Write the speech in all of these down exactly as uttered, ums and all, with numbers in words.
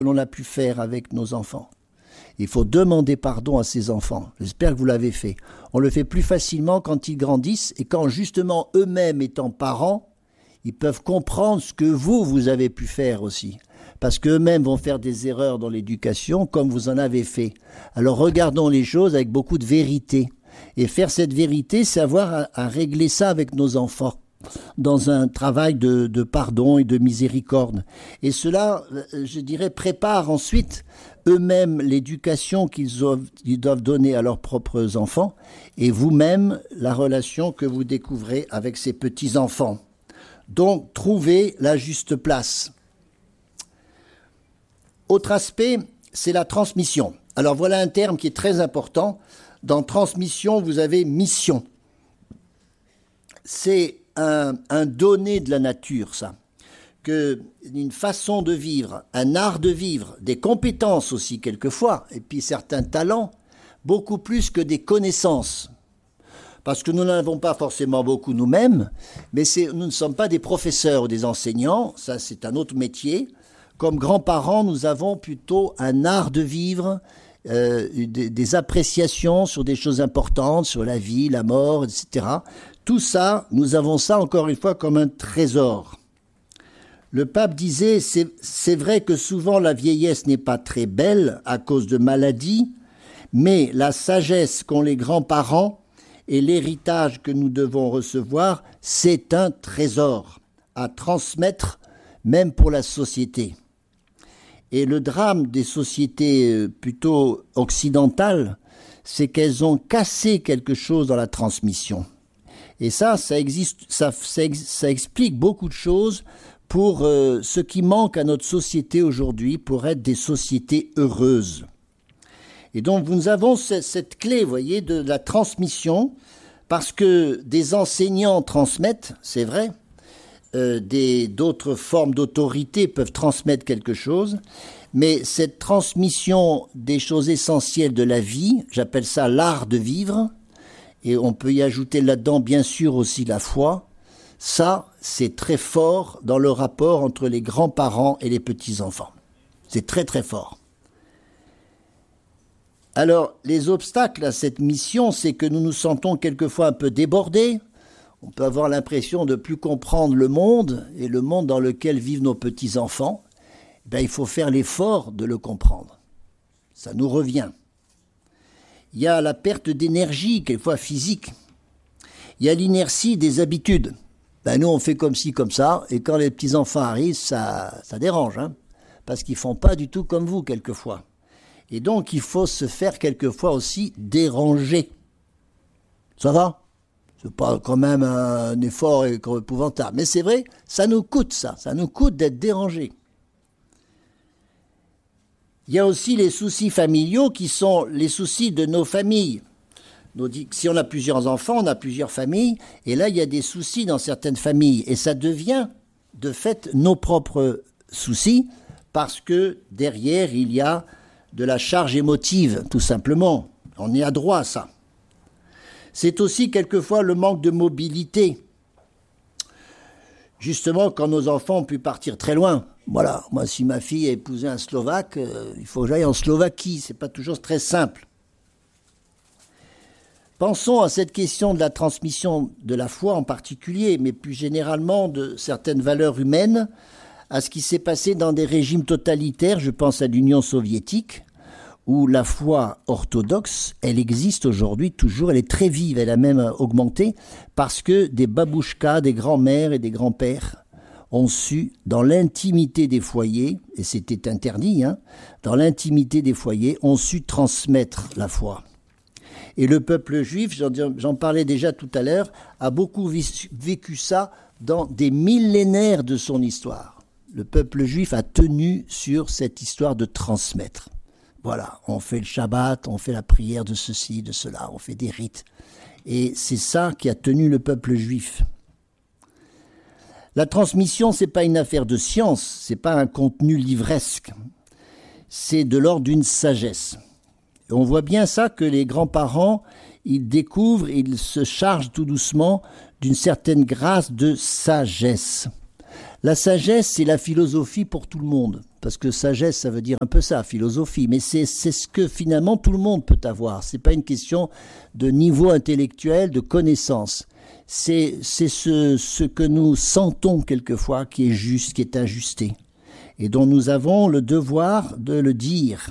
l'on a pu faire avec nos enfants. Il faut demander pardon à ses enfants. J'espère que vous l'avez fait. On le fait plus facilement quand ils grandissent et quand justement eux-mêmes étant parents, ils peuvent comprendre ce que vous, vous avez pu faire aussi. Parce qu'eux-mêmes vont faire des erreurs dans l'éducation comme vous en avez fait. Alors regardons les choses avec beaucoup de vérité. Et faire cette vérité, c'est avoir à, à régler ça avec nos enfants dans un travail de, de pardon et de miséricorde. Et cela, je dirais, prépare ensuite eux-mêmes l'éducation qu'ils doivent, ils doivent donner à leurs propres enfants et vous-même la relation que vous découvrez avec ces petits-enfants. Donc, trouvez la juste place. Autre aspect, c'est la transmission. Alors voilà un terme qui est très important. Dans transmission, vous avez mission. C'est un, un donné de la nature, ça. Que une façon de vivre, un art de vivre, des compétences aussi quelquefois, et puis certains talents, beaucoup plus que des connaissances. Parce que nous n'en avons pas forcément beaucoup nous-mêmes, mais c'est, nous ne sommes pas des professeurs ou des enseignants, ça c'est un autre métier. Comme grands-parents, nous avons plutôt un art de vivre, euh, des, des appréciations sur des choses importantes, sur la vie, la mort, et cetera. Tout ça, nous avons ça encore une fois comme un trésor. Le pape disait, c'est, c'est vrai que souvent la vieillesse n'est pas très belle à cause de maladies, mais la sagesse qu'ont les grands-parents et l'héritage que nous devons recevoir, c'est un trésor à transmettre même pour la société. Et le drame des sociétés plutôt occidentales, c'est qu'elles ont cassé quelque chose dans la transmission. Et ça, ça, existe, ça, ça, ça explique beaucoup de choses pour euh, ce qui manque à notre société aujourd'hui pour être des sociétés heureuses. Et donc nous avons cette, cette clé, vous voyez, de la transmission, parce que des enseignants transmettent, c'est vrai, euh, des, d'autres formes d'autorité peuvent transmettre quelque chose, mais cette transmission des choses essentielles de la vie, j'appelle ça l'art de vivre, et on peut y ajouter là-dedans bien sûr aussi la foi. Ça, c'est très fort dans le rapport entre les grands-parents et les petits-enfants. C'est très très fort. Alors, les obstacles à cette mission, c'est que nous nous sentons quelquefois un peu débordés. On peut avoir l'impression de ne plus comprendre le monde et le monde dans lequel vivent nos petits-enfants. Ben, il faut faire l'effort de le comprendre. Ça nous revient. Il y a la perte d'énergie, quelquefois physique. Il y a l'inertie des habitudes. Ben nous, on fait comme ci, comme ça, et quand les petits-enfants arrivent, ça, ça dérange, hein, parce qu'ils font pas du tout comme vous, quelquefois. Et donc, il faut se faire quelquefois aussi déranger. Ça va ? C'est pas quand même un effort épouvantable. Mais c'est vrai, ça nous coûte ça, ça nous coûte d'être dérangés. Il y a aussi les soucis familiaux qui sont les soucis de nos familles. Si on a plusieurs enfants, on a plusieurs familles, et là, il y a des soucis dans certaines familles. Et ça devient, de fait, nos propres soucis, parce que derrière, il y a de la charge émotive, tout simplement. On est à droit à ça. C'est aussi, quelquefois, le manque de mobilité. Justement, quand nos enfants ont pu partir très loin. Voilà, moi, si ma fille a épousé un Slovaque, euh, il faut que j'aille en Slovaquie. C'est pas toujours très simple. Pensons à cette question de la transmission de la foi en particulier, mais plus généralement de certaines valeurs humaines, à ce qui s'est passé dans des régimes totalitaires, je pense à l'Union soviétique, où la foi orthodoxe, elle existe aujourd'hui toujours, elle est très vive, elle a même augmenté, parce que des babouchkas, des grands-mères et des grands-pères ont su, dans l'intimité des foyers, et c'était interdit, hein, dans l'intimité des foyers, ont su transmettre la foi. Et le peuple juif, j'en, j'en parlais déjà tout à l'heure, a beaucoup vécu ça dans des millénaires de son histoire. Le peuple juif a tenu sur cette histoire de transmettre. Voilà, on fait le Shabbat, on fait la prière de ceci, de cela, on fait des rites. Et c'est ça qui a tenu le peuple juif. La transmission, c'est pas une affaire de science, c'est pas un contenu livresque. C'est de l'ordre d'une sagesse. Et on voit bien ça que les grands-parents, ils découvrent, ils se chargent tout doucement d'une certaine grâce de sagesse. La sagesse, c'est la philosophie pour tout le monde. Parce que sagesse, ça veut dire un peu ça, philosophie. Mais c'est, c'est ce que finalement tout le monde peut avoir. C'est pas une question de niveau intellectuel, de connaissance. C'est, c'est ce, ce que nous sentons quelquefois qui est juste, qui est ajusté. Et dont nous avons le devoir de le dire.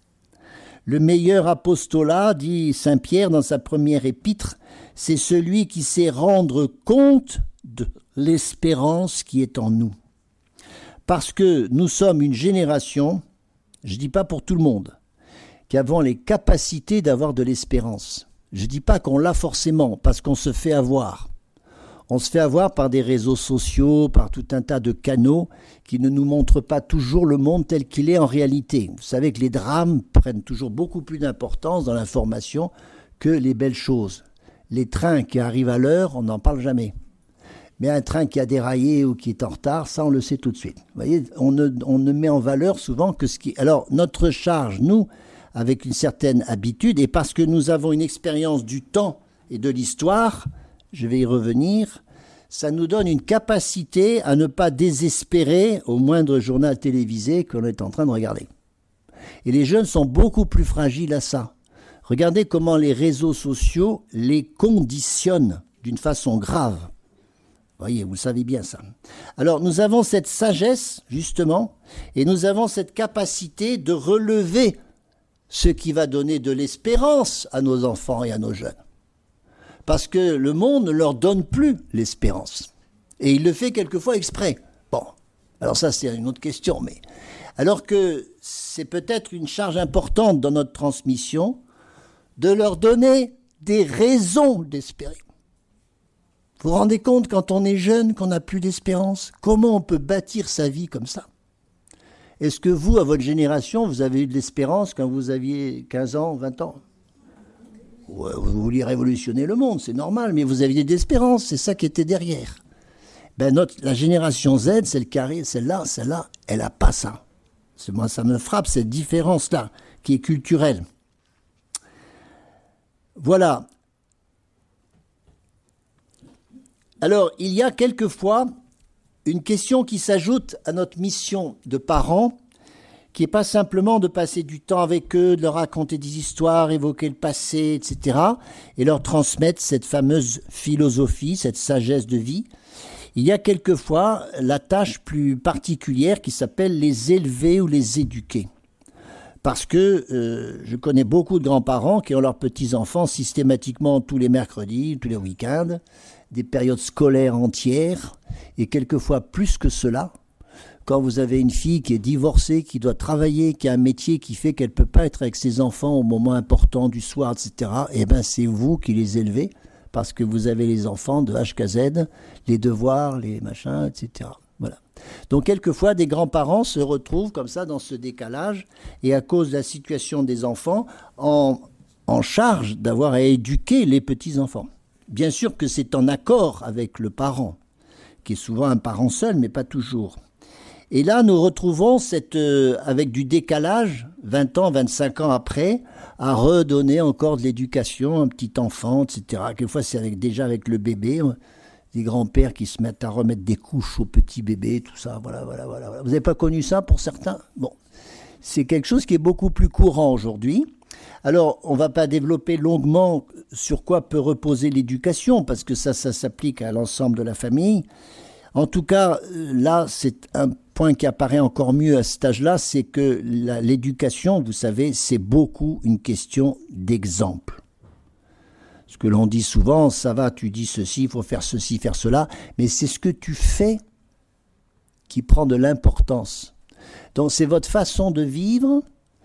Le meilleur apostolat, dit saint Pierre dans sa première épître, c'est celui qui sait rendre compte de l'espérance qui est en nous. Parce que nous sommes une génération, je ne dis pas pour tout le monde, qui avons les capacités d'avoir de l'espérance. Je ne dis pas qu'on l'a forcément, parce qu'on se fait avoir. On se fait avoir par des réseaux sociaux, par tout un tas de canaux qui ne nous montrent pas toujours le monde tel qu'il est en réalité. Vous savez que les drames prennent toujours beaucoup plus d'importance dans l'information que les belles choses. Les trains qui arrivent à l'heure, on n'en parle jamais. Mais un train qui a déraillé ou qui est en retard, ça on le sait tout de suite. Vous voyez, on ne, on ne met en valeur souvent que ce qui... Alors, notre charge, nous, avec une certaine habitude, et parce que nous avons une expérience du temps et de l'histoire, je vais y revenir, ça nous donne une capacité à ne pas désespérer au moindre journal télévisé que l'on est en train de regarder. Et les jeunes sont beaucoup plus fragiles à ça. Regardez comment les réseaux sociaux les conditionnent d'une façon grave. Vous voyez, vous savez bien ça. Alors, nous avons cette sagesse, justement, et nous avons cette capacité de relever ce qui va donner de l'espérance à nos enfants et à nos jeunes. Parce que le monde ne leur donne plus l'espérance. Et il le fait quelquefois exprès. Bon, alors ça c'est une autre question, mais... Alors que c'est peut-être une charge importante dans notre transmission de leur donner des raisons d'espérer. Vous vous rendez compte, quand on est jeune, qu'on n'a plus d'espérance, comment on peut bâtir sa vie comme ça? Est-ce que vous, à votre génération, vous avez eu de l'espérance quand vous aviez quinze ans, vingt ans? Ouais, vous vouliez révolutionner le monde, c'est normal, mais vous aviez de l'espérance, c'est ça qui était derrière. Ben notre, la génération Z, celle qui arrive, celle-là, celle-là, elle n'a pas ça. C'est, moi, ça me frappe, cette différence-là, qui est culturelle. Voilà. Alors, il y a quelquefois une question qui s'ajoute à notre mission de parents, qui n'est pas simplement de passer du temps avec eux, de leur raconter des histoires, évoquer le passé, et cetera, et leur transmettre cette fameuse philosophie, cette sagesse de vie. Il y a quelquefois la tâche plus particulière qui s'appelle les élever ou les éduquer. Parce que euh, je connais beaucoup de grands-parents qui ont leurs petits-enfants systématiquement tous les mercredis, tous les week-ends, des périodes scolaires entières, et quelquefois plus que cela. Quand vous avez une fille qui est divorcée, qui doit travailler, qui a un métier qui fait qu'elle ne peut pas être avec ses enfants au moment important du soir, et cetera, eh bien c'est vous qui les élevez, parce que vous avez les enfants de H jusqu'à Z, les devoirs, les machins, et cetera. Voilà. Donc quelquefois, des grands-parents se retrouvent comme ça dans ce décalage, et à cause de la situation des enfants, en, en charge d'avoir à éduquer les petits-enfants. Bien sûr que c'est en accord avec le parent, qui est souvent un parent seul, mais pas toujours. Et là, nous retrouvons cette, euh, avec du décalage, vingt ans, vingt-cinq ans après, à redonner encore de l'éducation à un petit enfant, et cetera. Quelquefois, c'est avec, déjà avec le bébé, des grands-pères qui se mettent à remettre des couches au petit bébé, tout ça, voilà, voilà, voilà. Vous n'avez pas connu ça pour certains? Bon, c'est quelque chose qui est beaucoup plus courant aujourd'hui. Alors, on ne va pas développer longuement sur quoi peut reposer l'éducation, parce que ça, ça s'applique à l'ensemble de la famille. En tout cas, là, c'est un point qui apparaît encore mieux à cet âge-là, c'est que la, l'éducation, vous savez, c'est beaucoup une question d'exemple. Ce que l'on dit souvent, ça va, tu dis ceci, il faut faire ceci, faire cela, mais c'est ce que tu fais qui prend de l'importance. Donc, c'est votre façon de vivre,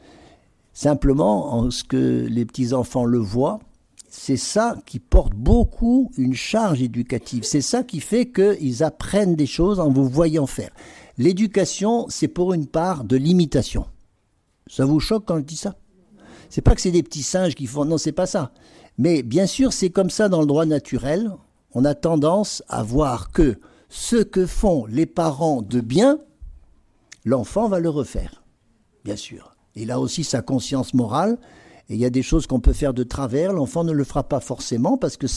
simplement, en ce que les petits-enfants le voient, c'est ça qui porte beaucoup une charge éducative. C'est ça qui fait qu'ils apprennent des choses en vous voyant faire. L'éducation, c'est pour une part de l'imitation. Ça vous choque quand je dis ça? C'est pas que c'est des petits singes qui font... Non, c'est pas ça. Mais bien sûr, c'est comme ça dans le droit naturel. On a tendance à voir que ce que font les parents de bien, l'enfant va le refaire. Bien sûr. Il a aussi sa conscience morale. Et il y a des choses qu'on peut faire de travers, l'enfant ne le fera pas forcément parce que sa conscience travaille aussi. Mais globalement, ce que l'on fait de bien et de bon, eh bien,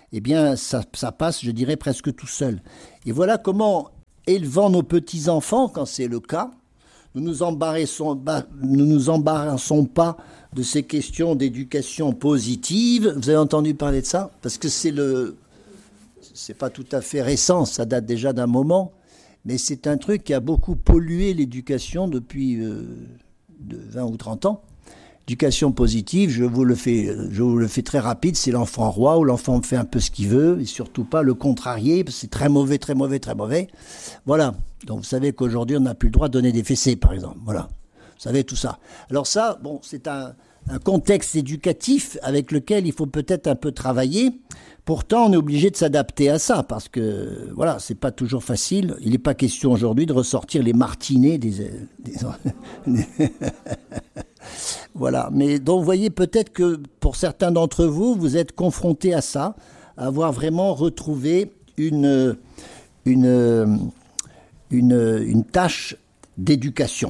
eh bien, ça, ça passe, je dirais, presque tout seul. Et voilà comment, élevant nos petits-enfants, quand c'est le cas, nous nous embarrassons, nous nous embarrassons pas de ces questions d'éducation positive. Vous avez entendu parler de ça? Parce que c'est le... c'est pas tout à fait récent, ça date déjà d'un moment, mais c'est un truc qui a beaucoup pollué l'éducation depuis euh, de vingt ou trente ans. Éducation positive, je vous le fais, je vous le fais très rapide, c'est l'enfant roi où l'enfant fait un peu ce qu'il veut et surtout pas le contrarier, parce que c'est très mauvais, très mauvais, très mauvais. Voilà. Donc vous savez qu'aujourd'hui on n'a plus le droit de donner des fessées, par exemple. Voilà. Vous savez tout ça. Alors ça, bon, c'est un, un contexte éducatif avec lequel il faut peut-être un peu travailler. Pourtant, on est obligé de s'adapter à ça parce que, voilà, c'est pas toujours facile. Il n'est pas question aujourd'hui de ressortir les martinets des... des... Voilà. Mais donc, vous voyez, peut-être que pour certains d'entre vous, vous êtes confrontés à ça, à avoir vraiment retrouvé une, une, une, une tâche d'éducation.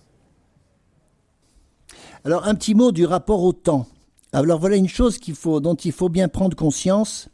Alors, un petit mot du rapport au temps. Alors voilà une chose qu'il faut, dont il faut bien prendre conscience,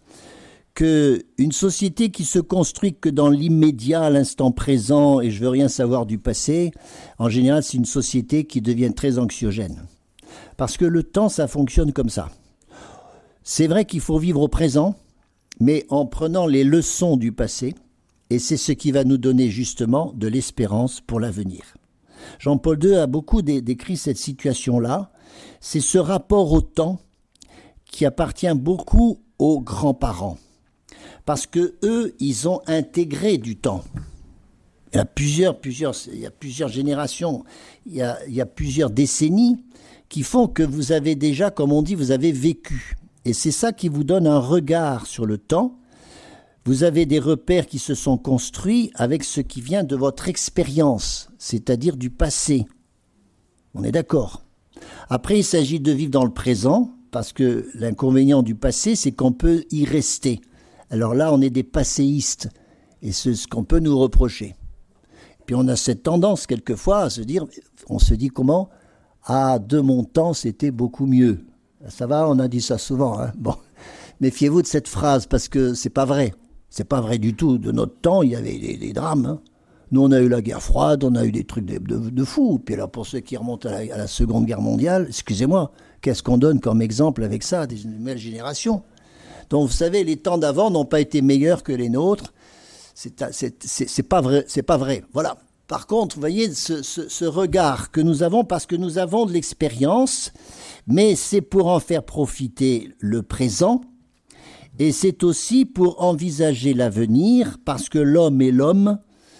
qu'une société qui se construit que dans l'immédiat, à l'instant présent, et je veux rien savoir du passé, en général c'est une société qui devient très anxiogène. Parce que le temps, ça fonctionne comme ça. C'est vrai qu'il faut vivre au présent, mais en prenant les leçons du passé, et c'est ce qui va nous donner justement de l'espérance pour l'avenir. Jean-Paul deux a beaucoup décrit cette situation-là. C'est ce rapport au temps qui appartient beaucoup aux grands-parents. Parce que eux, ils ont intégré du temps. Il y a plusieurs, plusieurs, il y a plusieurs générations, il y a, il y a plusieurs décennies qui font que vous avez déjà, comme on dit, vous avez vécu. Et c'est ça qui vous donne un regard sur le temps. Vous avez des repères qui se sont construits avec ce qui vient de votre expérience, c'est-à-dire du passé. On est d'accord. Après, il s'agit de vivre dans le présent, parce que l'inconvénient du passé, c'est qu'on peut y rester. Alors là, on est des passéistes, et c'est ce qu'on peut nous reprocher. Puis on a cette tendance, quelquefois, à se dire, on se dit comment ? Ah, de mon temps, c'était beaucoup mieux. Ça va, on a dit ça souvent. Hein, bon, méfiez-vous de cette phrase, parce que c'est pas vrai. C'est pas vrai du tout. De notre temps, il y avait des, des drames. Hein. Nous, on a eu la guerre froide, on a eu des trucs de, de, de fous. Puis là, pour ceux qui remontent à la, à la Seconde Guerre mondiale, excusez-moi, qu'est-ce qu'on donne comme exemple avec ça, des nouvelles générations ? Donc, vous savez, les temps d'avant n'ont pas été meilleurs que les nôtres. C'est, c'est, c'est, c'est pas vrai, c'est pas vrai. Voilà. Par contre, vous voyez, ce, ce, ce regard que nous avons, parce que nous avons de l'expérience, mais c'est pour en faire profiter le présent, et c'est aussi pour envisager l'avenir, parce que l'homme est l'homme,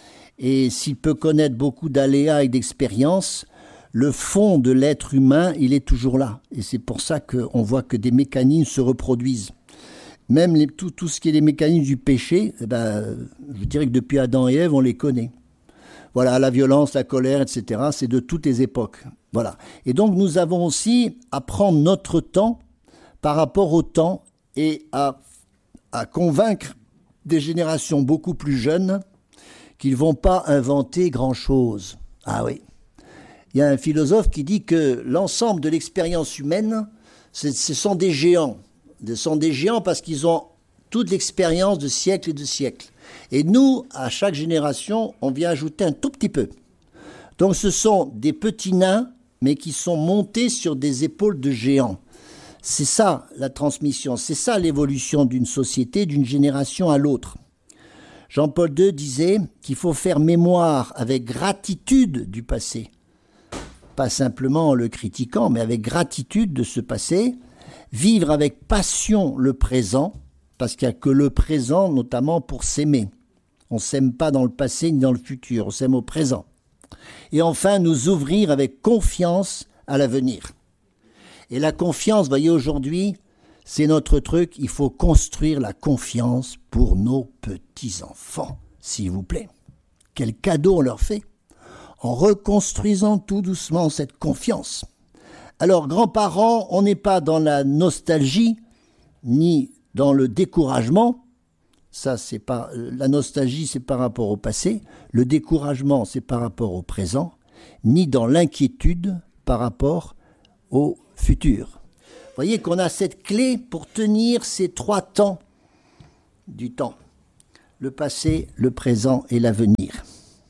et s'il peut connaître beaucoup d'aléas et d'expériences, le fond de l'être humain, il est toujours là. Et c'est pour ça qu'on voit que des mécanismes se reproduisent. Même les, tout, tout ce qui est les mécanismes du péché, eh ben, je dirais que depuis Adam et Ève, on les connaît. Voilà, la violence, la colère, et cetera, c'est de toutes les époques. Voilà. Et donc, nous avons aussi à prendre notre temps par rapport au temps et à, à convaincre des générations beaucoup plus jeunes qu'ils ne vont pas inventer grand-chose. Ah oui. Il y a un philosophe qui dit que l'ensemble de l'expérience humaine, ce sont des géants. Ce sont des géants parce qu'ils ont toute l'expérience de siècles et de siècles. Et nous, à chaque génération, on vient ajouter un tout petit peu. Donc ce sont des petits nains, mais qui sont montés sur des épaules de géants. C'est ça la transmission, c'est ça l'évolution d'une société, d'une génération à l'autre. Jean-Paul deux disait qu'il faut faire mémoire avec gratitude du passé. Pas simplement en le critiquant, mais avec gratitude de ce passé. Vivre avec passion le présent, parce qu'il n'y a que le présent, notamment pour s'aimer. On ne s'aime pas dans le passé ni dans le futur, on s'aime au présent. Et enfin, nous ouvrir avec confiance à l'avenir. Et la confiance, vous voyez, aujourd'hui, c'est notre truc, il faut construire la confiance pour nos petits-enfants, s'il vous plaît. Quel cadeau on leur fait en reconstruisant tout doucement cette confiance. Alors, grands-parents, on n'est pas dans la nostalgie, ni dans le découragement. Ça, c'est pas la nostalgie, c'est par rapport au passé. Le découragement, c'est par rapport au présent. Ni dans l'inquiétude par rapport au futur. Vous voyez qu'on a cette clé pour tenir ces trois temps du temps. Le passé, le présent et l'avenir.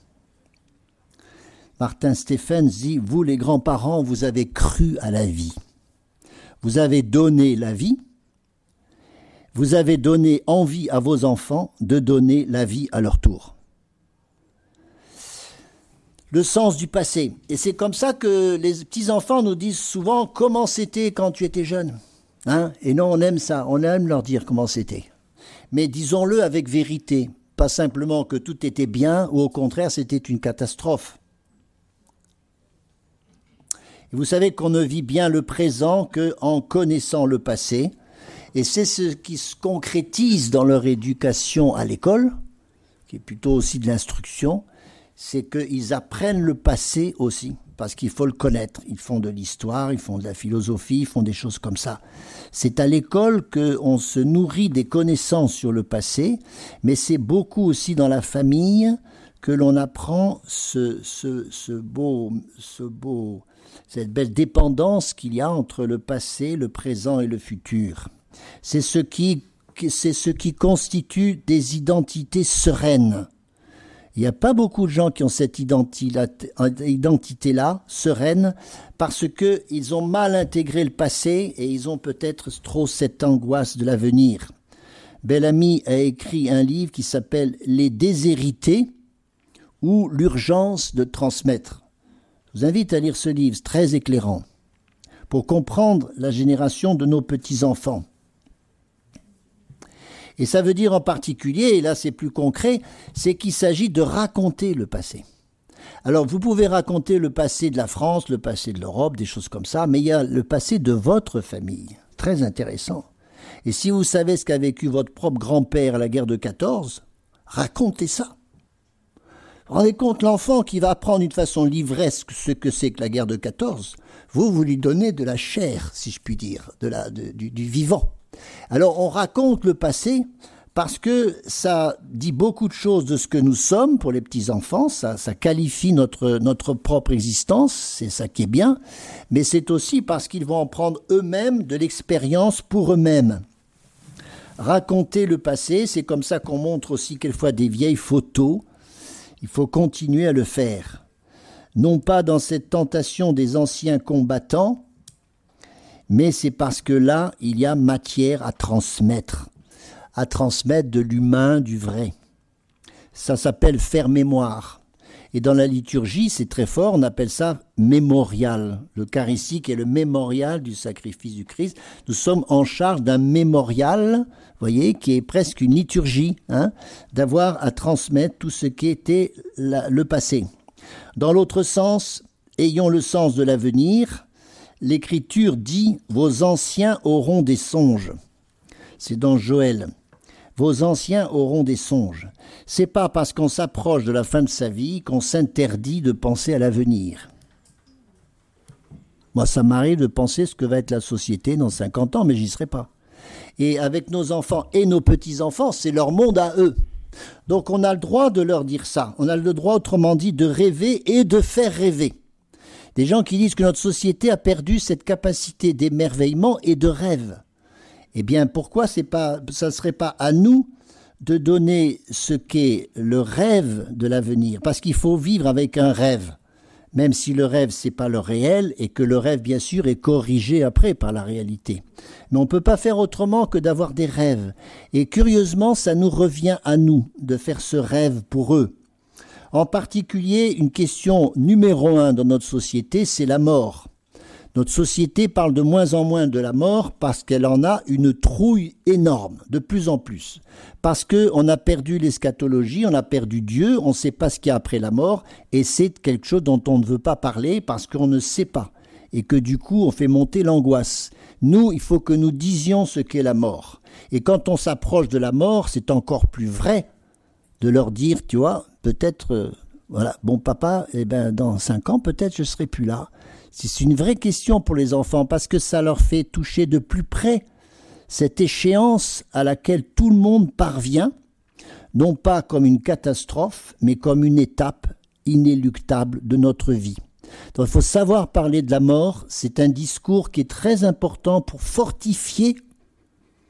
Martin Stephens dit, vous les grands-parents, vous avez cru à la vie. Vous avez donné la vie. Vous avez donné envie à vos enfants de donner la vie à leur tour. Le sens du passé. Et c'est comme ça que les petits-enfants nous disent souvent comment c'était quand tu étais jeune. Hein? Et non, on aime ça, on aime leur dire comment c'était. Mais disons-le avec vérité, pas simplement que tout était bien ou au contraire c'était une catastrophe. Et vous savez qu'on ne vit bien le présent qu'en connaissant le passé. Et c'est ce qui se concrétise dans leur éducation à l'école, qui est plutôt aussi de l'instruction, c'est qu'ils apprennent le passé aussi, parce qu'il faut le connaître. Ils font de l'histoire, ils font de la philosophie, ils font des choses comme ça. C'est à l'école qu'on se nourrit des connaissances sur le passé, mais c'est beaucoup aussi dans la famille que l'on apprend ce, ce, ce beau, ce beau, cette belle dépendance qu'il y a entre le passé, le présent et le futur. C'est ce qui, c'est ce qui constitue des identités sereines. Il n'y a pas beaucoup de gens qui ont cette identité-là, sereine, parce qu'ils ont mal intégré le passé et ils ont peut-être trop cette angoisse de l'avenir. Bellamy a écrit un livre qui s'appelle « Les déshérités » ou « L'urgence de transmettre ». Je vous invite à lire ce livre, c'est très éclairant, pour comprendre la génération de nos petits-enfants. Et ça veut dire en particulier, et là c'est plus concret, c'est qu'il s'agit de raconter le passé. Alors vous pouvez raconter le passé de la France, le passé de l'Europe, des choses comme ça, mais il y a le passé de votre famille, très intéressant. Et si vous savez ce qu'a vécu votre propre grand-père à la guerre de quatorze, racontez ça. Vous vous rendez compte, l'enfant qui va apprendre d'une façon livresque ce que c'est que la guerre de quatorze, vous, vous lui donnez de la chair, si je puis dire, de la, de, du, du vivant. Alors on raconte le passé parce que ça dit beaucoup de choses de ce que nous sommes pour les petits-enfants, ça, ça qualifie notre, notre propre existence, c'est ça qui est bien, mais c'est aussi parce qu'ils vont en prendre eux-mêmes de l'expérience pour eux-mêmes. Raconter le passé, c'est comme ça qu'on montre aussi quelquefois des vieilles photos, il faut continuer à le faire. Non pas dans cette tentation des anciens combattants, mais c'est parce que là, il y a matière à transmettre, à transmettre de l'humain, du vrai. Ça s'appelle faire mémoire. Et dans la liturgie, c'est très fort, on appelle ça mémorial. L'Eucharistie qui est le mémorial du sacrifice du Christ. Nous sommes en charge d'un mémorial, vous voyez, qui est presque une liturgie, hein, d'avoir à transmettre tout ce qui était la, le passé. Dans l'autre sens, ayons le sens de l'avenir. L'Écriture dit « Vos anciens auront des songes ». C'est dans Joël. « Vos anciens auront des songes ». C'est pas parce qu'on s'approche de la fin de sa vie qu'on s'interdit de penser à l'avenir. Moi, ça m'arrive de penser ce que va être la société dans cinquante ans, mais j'y serai pas. Et avec nos enfants et nos petits-enfants, c'est leur monde à eux. Donc on a le droit de leur dire ça. On a le droit, autrement dit, de rêver et de faire rêver. Des gens qui disent que notre société a perdu cette capacité d'émerveillement et de rêve. Eh bien, pourquoi c'est pas, ça ne serait pas à nous de donner ce qu'est le rêve de l'avenir? Parce qu'il faut vivre avec un rêve, même si le rêve, c'est pas le réel, et que le rêve, bien sûr, est corrigé après par la réalité. Mais on ne peut pas faire autrement que d'avoir des rêves. Et curieusement, ça nous revient à nous de faire ce rêve pour eux. En particulier, une question numéro un dans notre société, c'est la mort. Notre société parle de moins en moins de la mort parce qu'elle en a une trouille énorme, de plus en plus. Parce qu'on a perdu l'eschatologie, on a perdu Dieu, on ne sait pas ce qu'il y a après la mort, et c'est quelque chose dont on ne veut pas parler parce qu'on ne sait pas. Et que du coup, on fait monter l'angoisse. Nous, il faut que nous disions ce qu'est la mort. Et quand on s'approche de la mort, c'est encore plus vrai de leur dire, tu vois, peut-être, euh, voilà, bon papa, eh ben, dans cinq ans, peut-être je serai plus là. C'est une vraie question pour les enfants parce que ça leur fait toucher de plus près cette échéance à laquelle tout le monde parvient, non pas comme une catastrophe, mais comme une étape inéluctable de notre vie. Donc il faut savoir parler de la mort, c'est un discours qui est très important pour fortifier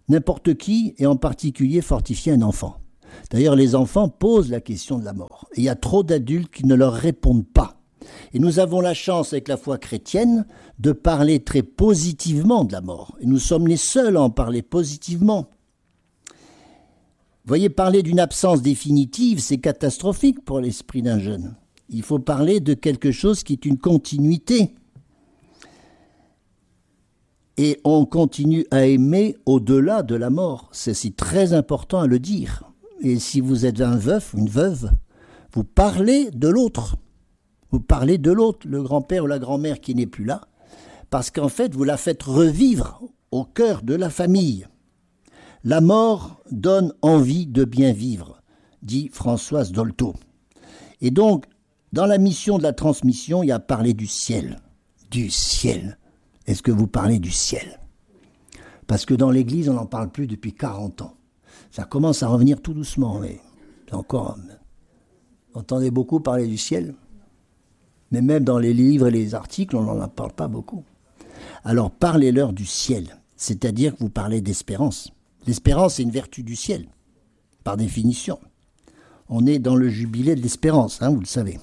n'importe qui, et en particulier fortifier un enfant. D'ailleurs, les enfants posent la question de la mort. Et il y a trop d'adultes qui ne leur répondent pas. Et nous avons la chance, avec la foi chrétienne, de parler très positivement de la mort. Et nous sommes les seuls à en parler positivement. Vous voyez, parler d'une absence définitive, c'est catastrophique pour l'esprit d'un jeune. Il faut parler de quelque chose qui est une continuité. Et on continue à aimer au-delà de la mort. C'est très important à le dire. Et si vous êtes un veuf ou une veuve, vous parlez de l'autre. Vous parlez de l'autre, le grand-père ou la grand-mère qui n'est plus là, parce qu'en fait, vous la faites revivre au cœur de la famille. La mort donne envie de bien vivre, dit Françoise Dolto. Et donc, dans la mission de la transmission, il y a parlé du ciel. Du ciel. Est-ce que vous parlez du ciel? Parce que dans l'Église, on n'en parle plus depuis quarante ans. Ça commence à revenir tout doucement, mais encore, vous entendez beaucoup parler du ciel? Mais même dans les livres et les articles, on n'en parle pas beaucoup. Alors parlez-leur du ciel, c'est-à-dire que vous parlez d'espérance. L'espérance est une vertu du ciel, par définition. On est dans le jubilé de l'espérance, hein, vous le savez.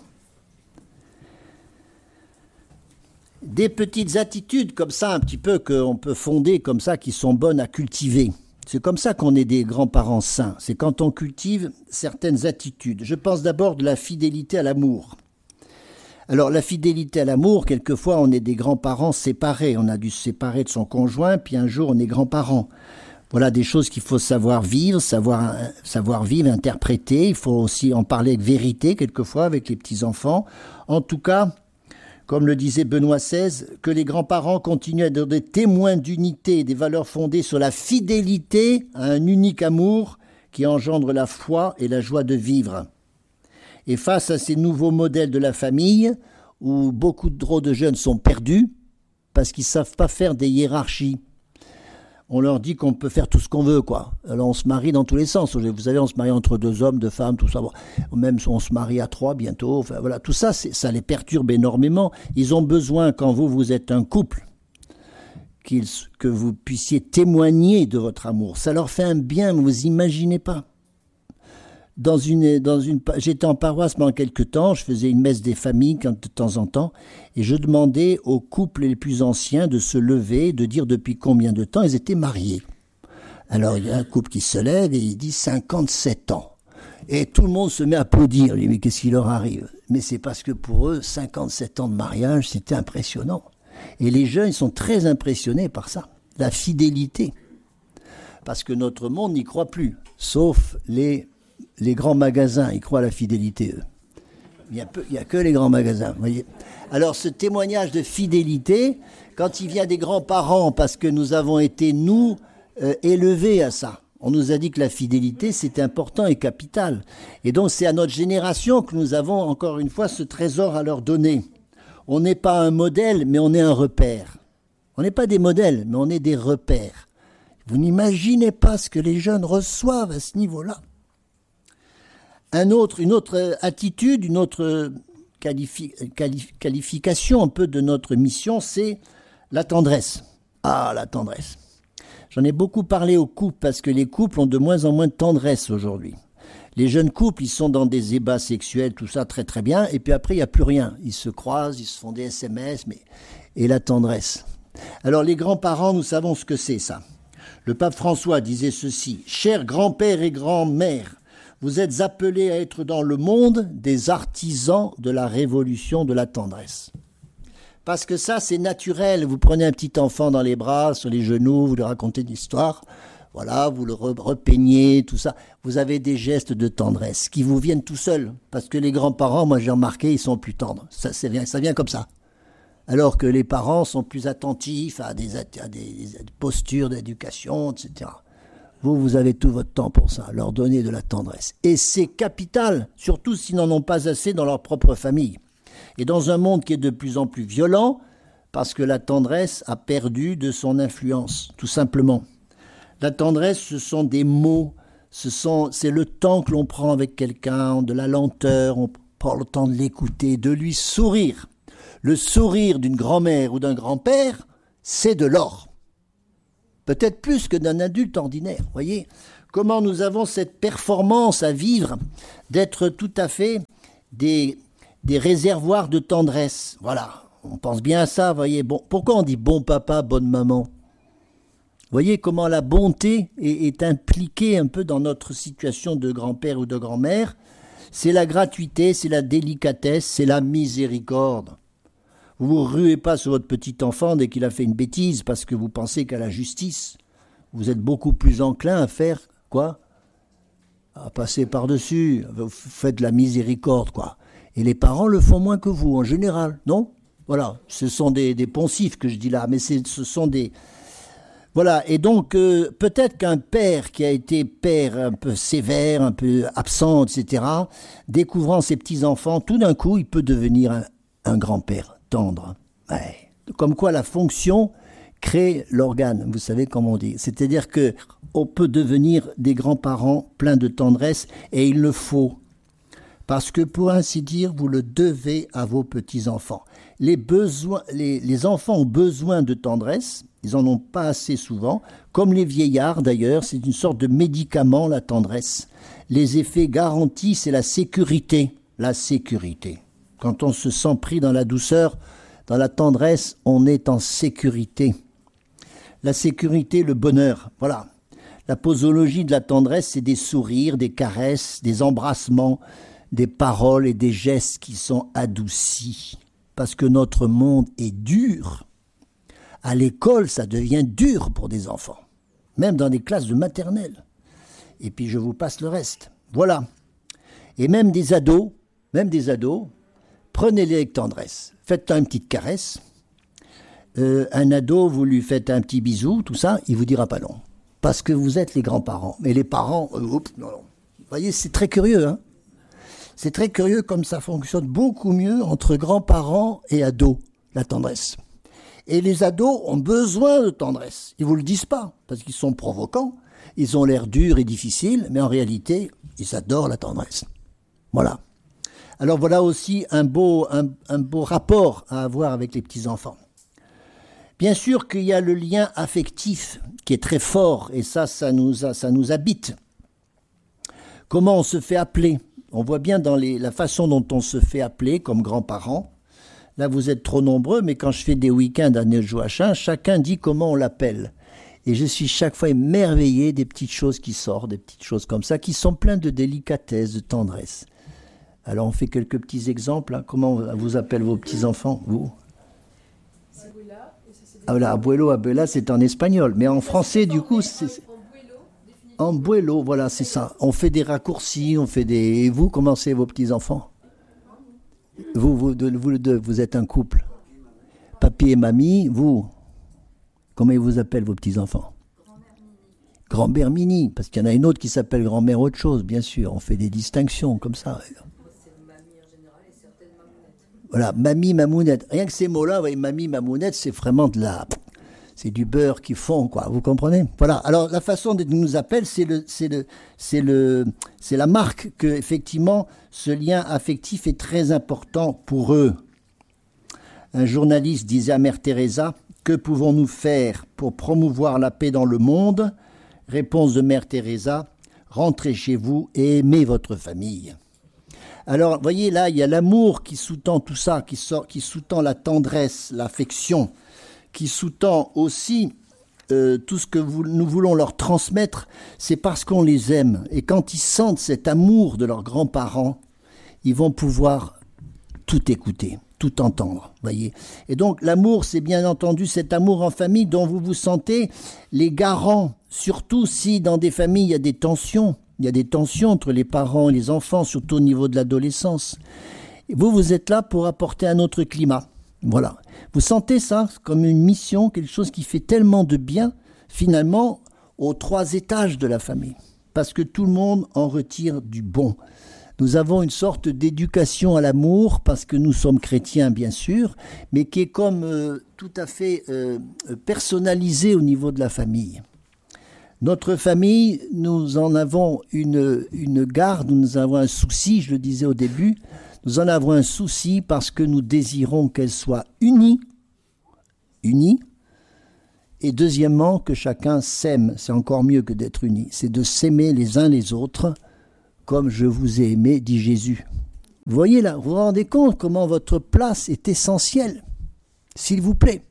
Des petites attitudes comme ça, un petit peu, qu'on peut fonder comme ça, qui sont bonnes à cultiver. C'est comme ça qu'on est des grands-parents saints. C'est quand on cultive certaines attitudes. Je pense d'abord de la fidélité à l'amour. Alors, la fidélité à l'amour, quelquefois, on est des grands-parents séparés. On a dû se séparer de son conjoint, puis un jour, on est grands-parents. Voilà des choses qu'il faut savoir vivre, savoir, savoir vivre, interpréter. Il faut aussi en parler avec vérité, quelquefois, avec les petits-enfants. En tout cas, comme le disait Benoît seize, que les grands-parents continuent à être des témoins d'unité, des valeurs fondées sur la fidélité à un unique amour qui engendre la foi et la joie de vivre. Et face à ces nouveaux modèles de la famille, où beaucoup trop de jeunes sont perdus, parce qu'ils ne savent pas faire des hiérarchies, on leur dit qu'on peut faire tout ce qu'on veut, quoi. Alors on se marie dans tous les sens. Vous savez, on se marie entre deux hommes, deux femmes, tout ça. Bon, même on se marie à trois bientôt. Enfin voilà, tout ça, ça les perturbe énormément. Ils ont besoin, quand vous, vous êtes un couple, qu'ils, que vous puissiez témoigner de votre amour. Ça leur fait un bien, vous imaginez pas. Dans une, dans une, j'étais en paroisse pendant quelques temps, je faisais une messe des familles de temps en temps, et je demandais aux couples les plus anciens de se lever, de dire depuis combien de temps ils étaient mariés. Alors il y a un couple qui se lève et il dit cinquante-sept ans. Et tout le monde se met à applaudir. Il dit mais qu'est-ce qui leur arrive? Mais c'est parce que pour eux, cinquante-sept ans de mariage, c'était impressionnant. Et les jeunes, ils sont très impressionnés par ça, la fidélité. Parce que notre monde n'y croit plus, sauf les... Les grands magasins, ils croient à la fidélité, eux. Il n'y a, a que les grands magasins, vous voyez. Alors, ce témoignage de fidélité, quand il vient des grands-parents, parce que nous avons été, nous, euh, élevés à ça. On nous a dit que la fidélité, c'était important et capital. Et donc, c'est à notre génération que nous avons, encore une fois, ce trésor à leur donner. On n'est pas un modèle, mais on est un repère. On n'est pas des modèles, mais on est des repères. Vous n'imaginez pas ce que les jeunes reçoivent à ce niveau-là. Un autre, une autre attitude, une autre qualifi, qualif, qualification un peu de notre mission, c'est la tendresse. Ah, la tendresse. J'en ai beaucoup parlé aux couples parce que les couples ont de moins en moins de tendresse aujourd'hui. Les jeunes couples, ils sont dans des ébats sexuels, tout ça très très bien, et puis après, il n'y a plus rien. Ils se croisent, ils se font des S M S, mais... et la tendresse. Alors les grands-parents, nous savons ce que c'est ça. Le pape François disait ceci, « Chers grands-pères et grands-mères, vous êtes appelés à être dans le monde des artisans de la révolution de la tendresse. » Parce que ça, c'est naturel. Vous prenez un petit enfant dans les bras, sur les genoux, vous lui racontez une histoire, voilà, vous le repeignez, tout ça. Vous avez des gestes de tendresse qui vous viennent tout seuls. Parce que les grands-parents, moi j'ai remarqué, ils sont plus tendres. Ça, ça, vient, ça vient comme ça. Alors que les parents sont plus attentifs à des, à des, des postures d'éducation, et cetera. Vous, vous avez tout votre temps pour ça, leur donner de la tendresse. Et c'est capital, surtout s'ils n'en ont pas assez dans leur propre famille. Et dans un monde qui est de plus en plus violent, parce que la tendresse a perdu de son influence, tout simplement. La tendresse, ce sont des mots, ce sont, c'est le temps que l'on prend avec quelqu'un, de la lenteur, on prend le temps de l'écouter, de lui sourire. Le sourire d'une grand-mère ou d'un grand-père, c'est de l'or. peut-être plus que d'un adulte ordinaire. Voyez comment nous avons cette performance à vivre d'être tout à fait des, des réservoirs de tendresse. Voilà, on pense bien à ça, voyez. Bon, pourquoi on dit bon papa, bonne maman? Voyez comment la bonté est, est impliquée un peu dans notre situation de grand-père ou de grand-mère. C'est la gratuité, c'est la délicatesse, c'est la miséricorde. Vous ne vous ruez pas sur votre petit enfant dès qu'il a fait une bêtise parce que vous pensez qu'à la justice. Vous êtes beaucoup plus enclin à faire quoi? À passer par-dessus. Vous faites de la miséricorde, quoi. Et les parents le font moins que vous, en général, non? Voilà, ce sont des, des poncifs que je dis là, mais c'est, ce sont des... Voilà, et donc euh, peut-être qu'un père qui a été père un peu sévère, un peu absent, et cetera, découvrant ses petits-enfants, tout d'un coup, il peut devenir un, un grand-père tendre. Ouais. Comme quoi la fonction crée l'organe, vous savez comment on dit. C'est-à-dire que on peut devenir des grands-parents pleins de tendresse, et il le faut. Parce que pour ainsi dire, vous le devez à vos petits-enfants. Les, besoins, les, les enfants ont besoin de tendresse, ils n'en ont pas assez souvent, comme les vieillards d'ailleurs, c'est une sorte de médicament, la tendresse. Les effets garantis, c'est la sécurité. La sécurité. Quand on se sent pris dans la douceur, dans la tendresse, on est en sécurité. La sécurité, le bonheur, voilà. La posologie de la tendresse, c'est des sourires, des caresses, des embrassements, des paroles et des gestes qui sont adoucis. Parce que notre monde est dur. À l'école, ça devient dur pour des enfants. Même dans des classes de maternelle. Et puis je vous passe le reste. Voilà. Et même des ados, même des ados, prenez-les avec tendresse. Faites-leur une petite caresse. Euh, un ado, vous lui faites un petit bisou, tout ça, il vous dira pas non. Parce que vous êtes les grands-parents. Mais les parents, euh, oups, non, non. Vous voyez, c'est très curieux, hein. C'est très curieux comme ça fonctionne beaucoup mieux entre grands-parents et ados, la tendresse. Et les ados ont besoin de tendresse. Ils ne vous le disent pas, parce qu'ils sont provocants, ils ont l'air durs et difficiles, mais en réalité, ils adorent la tendresse. Voilà. Alors voilà aussi un beau, un, un beau rapport à avoir avec les petits-enfants. Bien sûr qu'il y a le lien affectif qui est très fort, et ça, ça nous, a, ça nous habite. Comment on se fait appeler? On voit bien dans les, la façon dont on se fait appeler comme grands-parents. Là, vous êtes trop nombreux, mais quand je fais des week-ends à Nejoachin, chacun dit comment on l'appelle. Et je suis chaque fois émerveillé des petites choses qui sortent, des petites choses comme ça, qui sont pleines de délicatesse, de tendresse. Alors, on fait quelques petits exemples. Hein. Comment vous appellent vos petits-enfants, vous? Ah voilà, abuelo, abuela, c'est en espagnol. Mais en français, du coup, c'est... Abuelo, voilà, c'est ça. On fait des raccourcis, on fait des... Et vous, comment c'est vos petits-enfants? Vous, vous, de, vous deux, vous êtes un couple. Papy et mamie, vous, comment ils vous appellent vos petits-enfants? Grand-mère Mini, parce qu'il y en a une autre qui s'appelle grand-mère autre chose, bien sûr. On fait des distinctions comme ça. Voilà, mamie, mamounette. Rien que ces mots-là, vous voyez, mamie, mamounette, c'est vraiment de la... C'est du beurre qui fond, quoi. Vous comprenez? Voilà. Alors, la façon dont ils nous appellent, c'est le, c'est le, c'est le, c'est la marque que, effectivement, ce lien affectif est très important pour eux. Un journaliste disait à Mère Teresa, que pouvons-nous faire pour promouvoir la paix dans le monde? Réponse de Mère Teresa, rentrez chez vous et aimez votre famille. Alors, vous voyez, là, il y a l'amour qui sous-tend tout ça, qui, sort, qui sous-tend la tendresse, l'affection, qui sous-tend aussi euh, tout ce que vous, nous voulons leur transmettre, c'est parce qu'on les aime. Et quand ils sentent cet amour de leurs grands-parents, ils vont pouvoir tout écouter, tout entendre, voyez. Et donc l'amour, c'est bien entendu cet amour en famille dont vous vous sentez les garants, surtout si dans des familles il y a des tensions, il y a des tensions entre les parents et les enfants, surtout au niveau de l'adolescence. Et vous, vous êtes là pour apporter un autre climat. Voilà. Vous sentez ça comme une mission, quelque chose qui fait tellement de bien, finalement, aux trois étages de la famille. Parce que tout le monde en retire du bon. Nous avons une sorte d'éducation à l'amour, parce que nous sommes chrétiens, bien sûr, mais qui est comme euh, tout à fait euh, personnalisée au niveau de la famille. Notre famille, nous en avons une, une garde, nous avons un souci, je le disais au début, nous en avons un souci parce que nous désirons qu'elle soit unie, unie, Et deuxièmement, que chacun s'aime. C'est encore mieux que d'être unis. C'est de s'aimer les uns les autres, comme je vous ai aimé, dit Jésus. Vous voyez là, vous vous rendez compte comment votre place est essentielle, s'il vous plaît.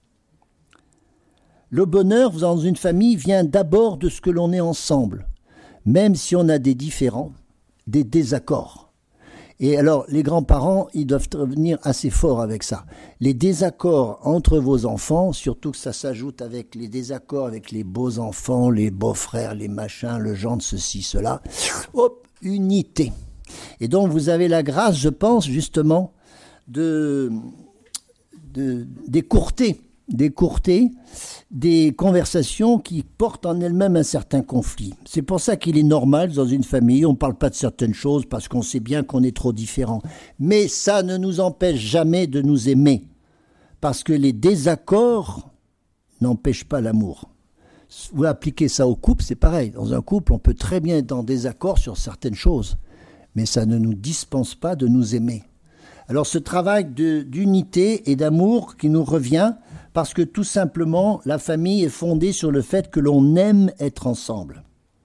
Le bonheur dans une famille vient d'abord de ce que l'on est ensemble, même si on a des différends, des désaccords. Et alors, les grands-parents, ils doivent venir assez fort avec ça. Les désaccords entre vos enfants, surtout que ça s'ajoute avec les désaccords avec les beaux-enfants, les beaux-frères, les machins, le genre de ceci, cela, hop, unité. Et donc, vous avez la grâce, je pense, justement, de, de d'écourter, d'écourter des conversations qui portent en elles-mêmes un certain conflit. C'est pour ça qu'il est normal, dans une famille, on ne parle pas de certaines choses parce qu'on sait bien qu'on est trop différents. Mais ça ne nous empêche jamais de nous aimer. Parce que les désaccords n'empêchent pas l'amour. Vous appliquez ça au couple, c'est pareil. Dans un couple, on peut très bien être en désaccord sur certaines choses. Mais ça ne nous dispense pas de nous aimer. Alors ce travail de, d'unité et d'amour qui nous revient, parce que tout simplement, la famille est fondée sur le fait que l'on aime être ensemble.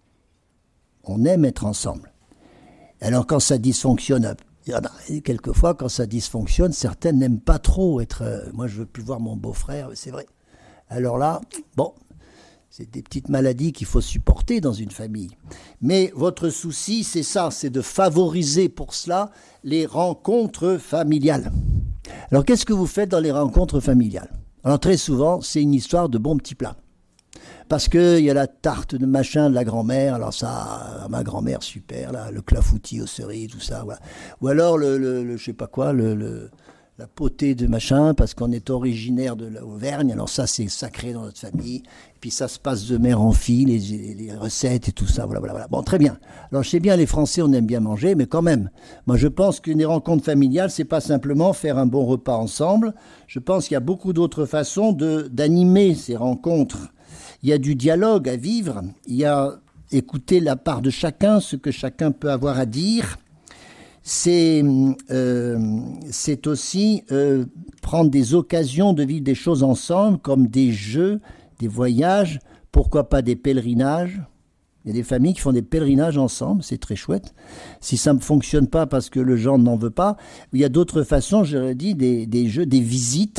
On aime être ensemble. Alors quand ça dysfonctionne, il y en a quelquefois quand ça dysfonctionne, certaines n'aiment pas trop être... Euh, moi je veux plus voir mon beau-frère, c'est vrai. Alors là, bon... C'est des petites maladies qu'il faut supporter dans une famille. Mais votre souci, c'est ça, c'est de favoriser pour cela les rencontres familiales. Alors, qu'est-ce que vous faites dans les rencontres familiales? Alors, très souvent, c'est une histoire de bons petits plats. Parce qu'il y a la tarte de machin de la grand-mère, alors ça, ma grand-mère, super, là, le clafoutis aux cerises, tout ça, voilà. Ou alors, le, le, le je sais pas quoi, le... le la potée de machin, parce qu'on est originaire de l'Auvergne, alors ça c'est sacré dans notre famille, et puis ça se passe de mère en fille, les, les, les recettes et tout ça, voilà, voilà, voilà. Bon, très bien. Alors je sais bien, les Français, on aime bien manger, mais quand même, moi je pense qu'une rencontre familiale, c'est pas simplement faire un bon repas ensemble, je pense qu'il y a beaucoup d'autres façons de, d'animer ces rencontres. Il y a du dialogue à vivre, il y a écouter la part de chacun, ce que chacun peut avoir à dire. C'est, euh, c'est aussi euh, prendre des occasions de vivre des choses ensemble, comme des jeux, des voyages, pourquoi pas des pèlerinages. Il y a des familles qui font des pèlerinages ensemble, c'est très chouette. Si ça ne fonctionne pas parce que le genre n'en veut pas, il y a d'autres façons, j'aurais dit, des, des jeux, des visites,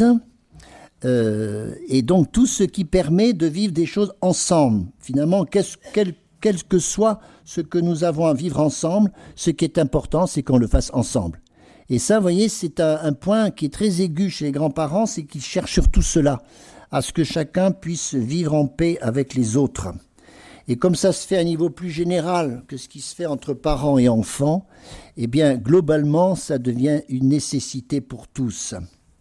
euh, et donc tout ce qui permet de vivre des choses ensemble. Finalement, qu'est-ce, quel Quel que soit ce que nous avons à vivre ensemble, ce qui est important, c'est qu'on le fasse ensemble. Et ça, vous voyez, c'est un, un point qui est très aigu chez les grands-parents, c'est qu'ils cherchent surtout cela, à ce que chacun puisse vivre en paix avec les autres. Et comme ça se fait à un niveau plus général que ce qui se fait entre parents et enfants, eh bien, globalement, ça devient une nécessité pour tous.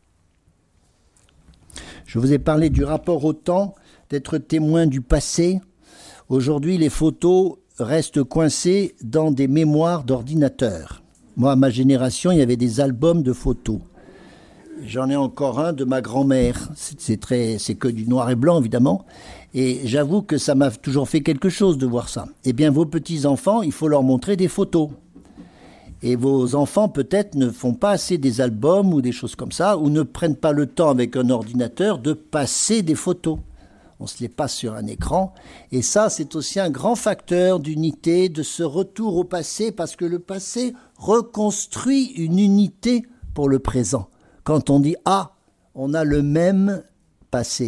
Je vous ai parlé du rapport au temps, d'être témoin du passé. Aujourd'hui, les photos restent coincées dans des mémoires d'ordinateur. Moi, à ma génération, il y avait des albums de photos. J'en ai encore un de ma grand-mère. C'est très, c'est que du noir et blanc, évidemment. Et j'avoue que ça m'a toujours fait quelque chose de voir ça. Eh bien, vos petits-enfants, il faut leur montrer des photos. Et vos enfants, peut-être, ne font pas assez des albums ou des choses comme ça, ou ne prennent pas le temps avec un ordinateur de passer des photos. On se les passe sur un écran. Et ça, c'est aussi un grand facteur d'unité, de ce retour au passé, parce que le passé reconstruit une unité pour le présent. Quand on dit « Ah, on a le même passé »,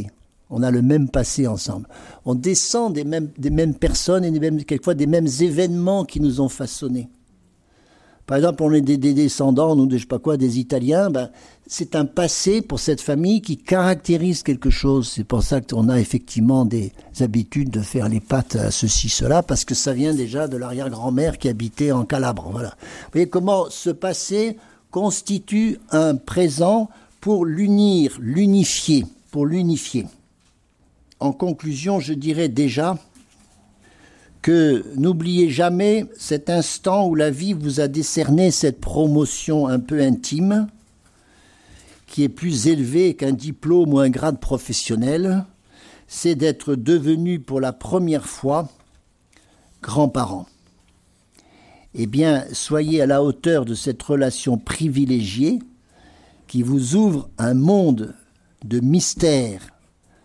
on a le même passé ensemble. On descend des mêmes, des mêmes personnes et des mêmes, quelquefois des mêmes événements qui nous ont façonnés. Par exemple, on est des, des descendants, nous, de je sais pas quoi, des Italiens, ben, c'est un passé pour cette famille qui caractérise quelque chose. C'est pour ça qu'on a effectivement des habitudes de faire les pâtes à ceci, cela, parce que ça vient déjà de l'arrière-grand-mère qui habitait en Calabre. Voilà. Vous voyez comment ce passé constitue un présent pour l'unir, l'unifier, pour l'unifier. En conclusion, je dirais déjà que n'oubliez jamais cet instant où la vie vous a décerné cette promotion un peu intime, qui est plus élevée qu'un diplôme ou un grade professionnel, c'est d'être devenu pour la première fois grands-parents. Eh bien, soyez à la hauteur de cette relation privilégiée qui vous ouvre un monde de mystères,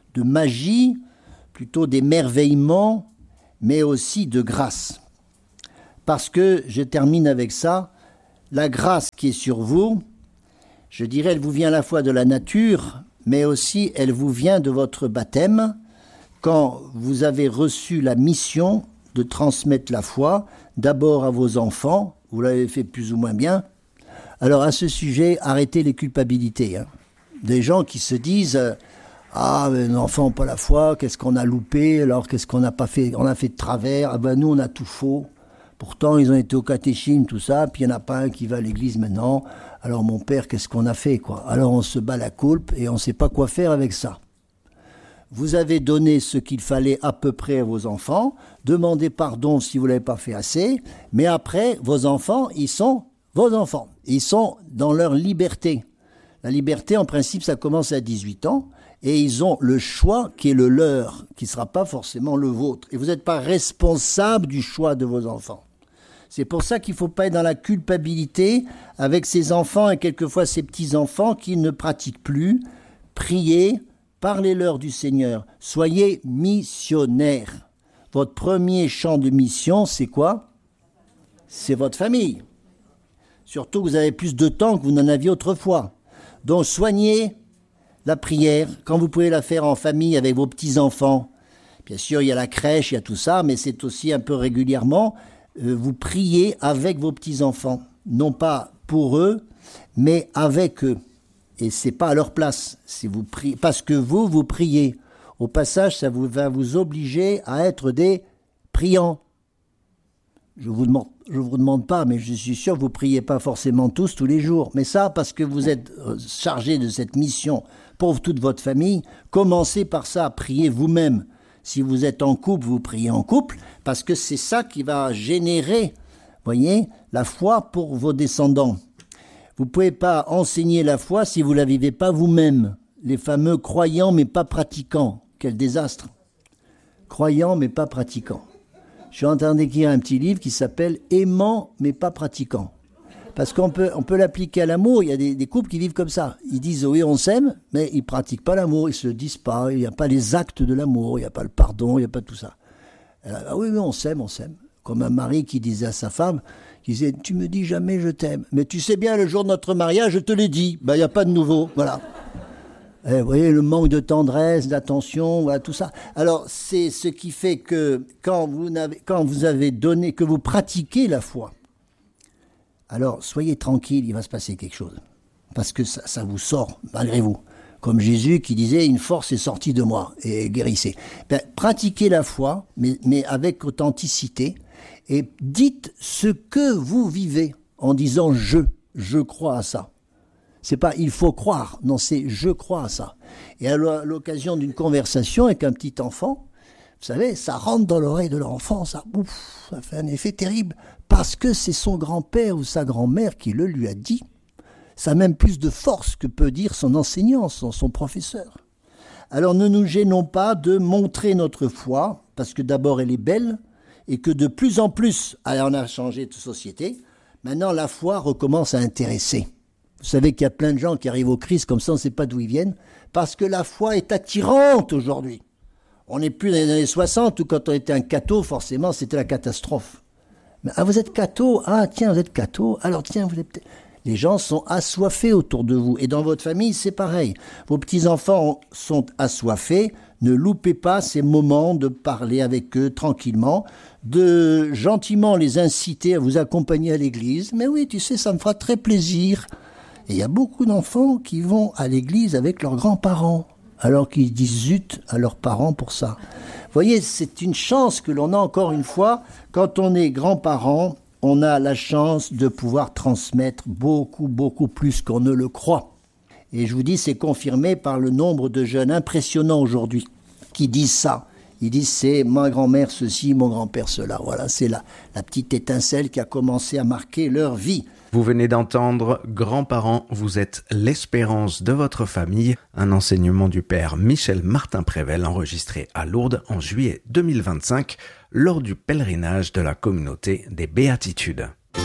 de magie, plutôt d'émerveillement, mais aussi de grâce. Parce que, je termine avec ça, la grâce qui est sur vous, je dirais, elle vous vient à la fois de la nature, mais aussi elle vous vient de votre baptême, quand vous avez reçu la mission de transmettre la foi, d'abord à vos enfants, vous l'avez fait plus ou moins bien. Alors à ce sujet, arrêtez les culpabilités. Hein. Des gens qui se disent euh, « Ah, mais les enfants n'ont pas la foi, qu'est-ce qu'on a loupé, alors qu'est-ce qu'on n'a pas fait, on a fait de travers, ah ben nous on a tout faux. Pourtant ils ont été au catéchisme, tout ça, puis il n'y en a pas un qui va à l'église maintenant. Alors mon père, qu'est-ce qu'on a fait quoi ?» Alors on se bat la coulpe et on ne sait pas quoi faire avec ça. Vous avez donné ce qu'il fallait à peu près à vos enfants, demandez pardon si vous ne l'avez pas fait assez, mais après, vos enfants, ils sont vos enfants. Ils sont dans leur liberté. La liberté, en principe, ça commence à dix-huit ans, et ils ont le choix qui est le leur, qui ne sera pas forcément le vôtre. Et vous n'êtes pas responsable du choix de vos enfants. C'est pour ça qu'il ne faut pas être dans la culpabilité avec ces enfants et quelquefois ces petits-enfants qui ne pratiquent plus. Priez, parlez-leur du Seigneur. Soyez missionnaires. Votre premier champ de mission, c'est quoi? C'est votre famille. Surtout que vous avez plus de temps que vous n'en aviez autrefois. Donc soignez la prière quand vous pouvez la faire en famille avec vos petits-enfants. Bien sûr, il y a la crèche, il y a tout ça, mais c'est aussi un peu régulièrement, euh, vous priez avec vos petits-enfants. Non pas pour eux, mais avec eux. Et c'est pas à leur place. C'est vous priez, parce que vous, vous priez. Au passage, ça vous, va vous obliger à être des priants. Je vous demande, je vous demande pas, mais je suis sûr que vous priez pas forcément tous, tous les jours. Mais ça, parce que vous êtes chargé de cette mission pour toute votre famille, commencez par ça, priez vous-même. Si vous êtes en couple, vous priez en couple, parce que c'est ça qui va générer, voyez, la foi pour vos descendants. Vous ne pouvez pas enseigner la foi si vous ne la vivez pas vous-même. Les fameux croyants mais pas pratiquants. Quel désastre. Croyants mais pas pratiquants. Je suis en train d'écrire un petit livre qui s'appelle « Aimant mais pas pratiquant ». Parce qu'on peut, on peut l'appliquer à l'amour. Il y a des, des couples qui vivent comme ça. Ils disent « oui, on s'aime », mais ils ne pratiquent pas l'amour, ils ne se le disent pas. Il n'y a pas les actes de l'amour, il n'y a pas le pardon, il n'y a pas tout ça. Alors, ah oui, oui, on s'aime, on s'aime. Comme un mari qui disait à sa femme, qui disait « tu me dis jamais je t'aime, mais tu sais bien, le jour de notre mariage, je te l'ai dit, ben, il n'y a pas de nouveau, voilà. » Vous voyez, le manque de tendresse, d'attention, voilà, tout ça. Alors, c'est ce qui fait que quand vous, n'avez, quand vous avez donné, que vous pratiquez la foi, alors soyez tranquille, il va se passer quelque chose. Parce que ça, ça vous sort, malgré vous. Comme Jésus qui disait « une force est sortie de moi et guérissez ». Ben, pratiquez la foi, mais, mais avec authenticité, et dites ce que vous vivez en disant « je », je crois à ça. C'est pas « il faut croire », non, c'est « je crois à ça ». Et à l'occasion d'une conversation avec un petit enfant, vous savez, ça rentre dans l'oreille de l'enfant, ça, ouf, ça fait un effet terrible, parce que c'est son grand-père ou sa grand-mère qui le lui a dit. Ça a même plus de force que peut dire son enseignant, son, son professeur. Alors ne nous gênons pas de montrer notre foi, parce que d'abord elle est belle, et que de plus en plus, alors on a changé de société, maintenant la foi recommence à intéresser. Vous savez qu'il y a plein de gens qui arrivent au Christ comme ça, on ne sait pas d'où ils viennent, parce que la foi est attirante aujourd'hui. On n'est plus dans les années soixante où quand on était un catho, forcément c'était la catastrophe. Mais, ah vous êtes catho, ah tiens vous êtes catho, alors tiens vous êtes... Les gens sont assoiffés autour de vous. Et dans votre famille, c'est pareil. Vos petits-enfants sont assoiffés. Ne loupez pas ces moments de parler avec eux tranquillement, de gentiment les inciter à vous accompagner à l'église. Mais oui, tu sais, ça me fera très plaisir. Et il y a beaucoup d'enfants qui vont à l'église avec leurs grands-parents, alors qu'ils disent zut à leurs parents pour ça. Vous voyez, c'est une chance que l'on a encore une fois quand on est grands-parents. On a la chance de pouvoir transmettre beaucoup, beaucoup plus qu'on ne le croit. Et je vous dis, c'est confirmé par le nombre de jeunes impressionnants aujourd'hui qui disent ça. Ils disent, c'est ma grand-mère ceci, mon grand-père cela. Voilà, c'est la, la petite étincelle qui a commencé à marquer leur vie. Vous venez d'entendre « Grands-parents, vous êtes l'espérance de votre famille », un enseignement du père Michel Martin-Prével enregistré à Lourdes en juillet deux mille vingt-cinq lors du pèlerinage de la communauté des Béatitudes.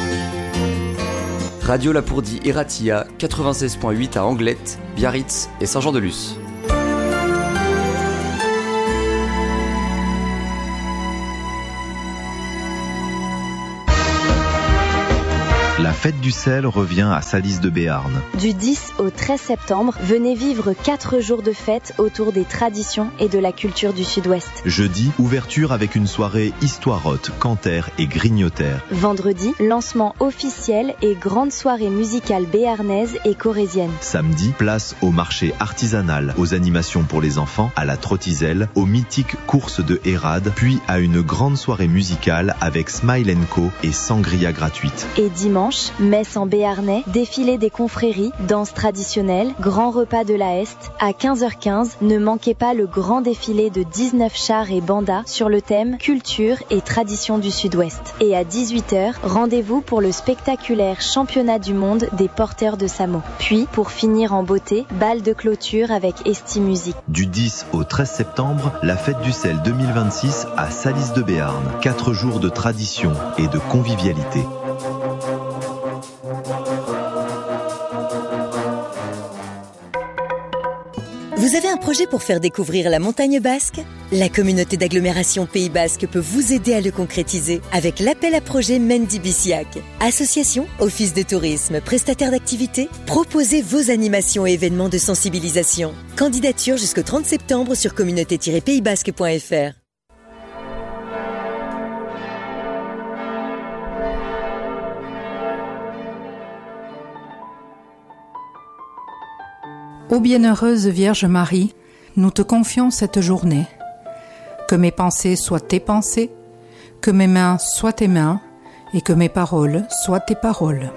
Radio Lapourdie et Ratia, quatre-vingt-seize virgule huit à Anglette, Biarritz et Saint-Jean-de-Luz. La fête du sel revient à Salis de Béarn. Du dix au treize septembre, venez vivre quatre jours de fête autour des traditions et de la culture du Sud-Ouest. Jeudi, ouverture avec une soirée histoirote, cantaire et grignotaire. Vendredi, lancement officiel et grande soirée musicale béarnaise et corésienne. Samedi, place au marché artisanal, aux animations pour les enfants, à la trottiselle, aux mythiques courses de Hérade, puis à une grande soirée musicale avec Smile and Co et sangria gratuite. Et dimanche, messe en béarnais, défilé des confréries, danse traditionnelle, grand repas de la Est. À quinze heures quinze, ne manquez pas le grand défilé de dix-neuf chars et bandas sur le thème culture et tradition du Sud-Ouest. Et à dix-huit heures, rendez-vous pour le spectaculaire championnat du monde des porteurs de Samo. Puis, pour finir en beauté, bal de clôture avec Esti Musique. Du dix au treize septembre, la fête du sel deux mille vingt-six à Salis de Béarn. Quatre jours de tradition et de convivialité. Vous avez un projet pour faire découvrir la montagne basque ? La communauté d'agglomération Pays Basque peut vous aider à le concrétiser avec l'appel à projet Mendy Bisiac. Association, office de tourisme, prestataire d'activités, proposez vos animations et événements de sensibilisation. Candidature jusqu'au trente septembre sur communauté tiret pays basque point f r. Ô bienheureuse Vierge Marie, nous te confions cette journée. Que mes pensées soient tes pensées, que mes mains soient tes mains, et que mes paroles soient tes paroles.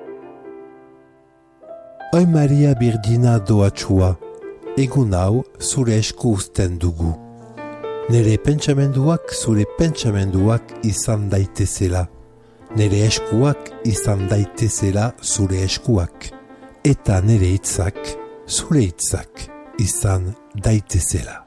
Oi Maria Birdina doatsua, egun hau zure esku uzten dugu. Nere pentsamenduak zure pentsamenduak izan daitezela. Nere eskuak izan daitezela zure eskuak. Eta nere hitzak zure hitzak izan daitezela.